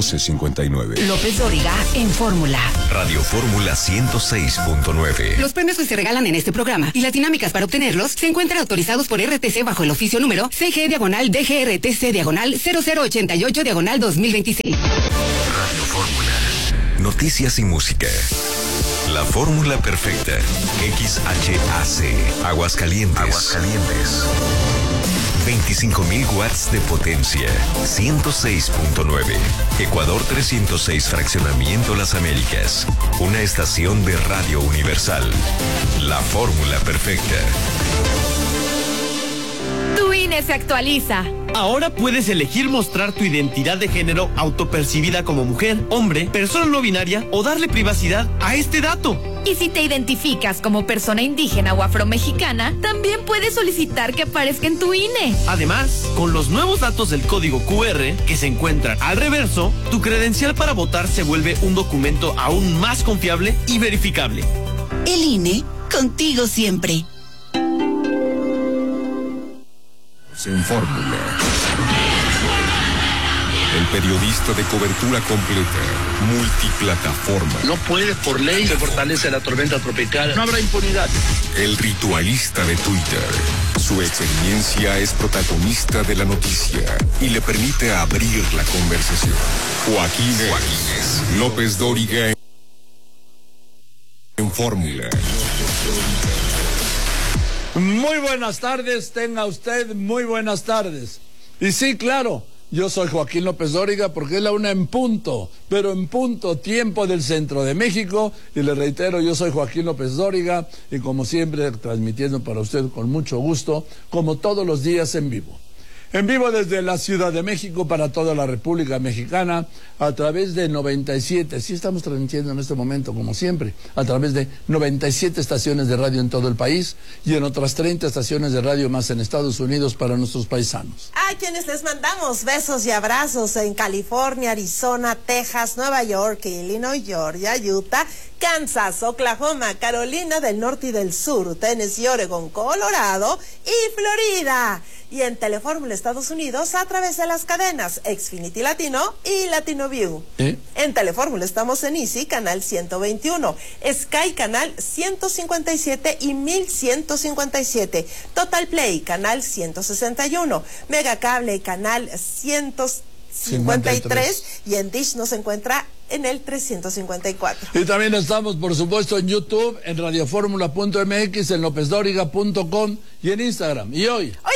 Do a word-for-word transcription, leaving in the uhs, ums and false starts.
doce cincuenta y nueve. López Dóriga en Fórmula. Radio Fórmula ciento seis punto nueve. Los premios que se regalan en este programa y las dinámicas para obtenerlos se encuentran autorizados por R T C bajo el oficio número C G diagonal D G R T C diagonal cero cero ochenta y ocho diagonal dos mil veintiséis. Radio Fórmula. Noticias y música. La fórmula perfecta. X H A C. Aguascalientes. Aguascalientes. veinticinco mil watts de potencia. ciento seis punto nueve. Ecuador trescientos seis, Fraccionamiento Las Américas. Una estación de Radio Universal. La fórmula perfecta. Tu I N E se actualiza. Ahora puedes elegir mostrar tu identidad de género autopercibida como mujer, hombre, persona no binaria o darle privacidad a este dato. Y si te identificas como persona indígena o afromexicana, también puedes solicitar que aparezca en tu I N E. Además, con los nuevos datos del código Q R que se encuentran al reverso, tu credencial para votar se vuelve un documento aún más confiable y verificable. El I N E, contigo siempre. En Fórmula. El periodista de cobertura completa, multiplataforma. No puede, por ley, se fortalece la tormenta tropical. No habrá impunidad. El ritualista de Twitter. Su experiencia es protagonista de la noticia y le permite abrir la conversación. Joaquín, Joaquín López Dóriga en Fórmula. Muy buenas tardes, tenga usted muy buenas tardes. Y sí, claro, yo soy Joaquín López Dóriga porque es la una en punto, pero en punto tiempo del centro de México. Y le reitero, yo soy Joaquín López Dóriga y como siempre transmitiendo para usted con mucho gusto, como todos los días en vivo. En vivo desde la Ciudad de México para toda la República Mexicana a través de noventa y siete, sí estamos transmitiendo en este momento como siempre, a través de noventa y siete estaciones de radio en todo el país y en otras treinta estaciones de radio más en Estados Unidos para nuestros paisanos. A quienes les mandamos besos y abrazos en California, Arizona, Texas, Nueva York, Illinois, Georgia, Utah, Kansas, Oklahoma, Carolina del Norte y del Sur, Tennessee, Oregon, Colorado y Florida. Y en Telefórmula Estados Unidos a través de las cadenas Xfinity Latino y Latino View. ¿Eh? En Telefórmula estamos en Easy, canal ciento veintiuno, Sky, canal ciento cincuenta y siete y mil ciento cincuenta y siete, Total Play, canal ciento sesenta y uno, Megacable, canal ciento cincuenta y tres y en Dish nos encuentra en el trescientos cincuenta y cuatro. Y también estamos, por supuesto, en YouTube, en radioformula punto m x, en lópez dóriga punto com y en Instagram. Y hoy... Hoy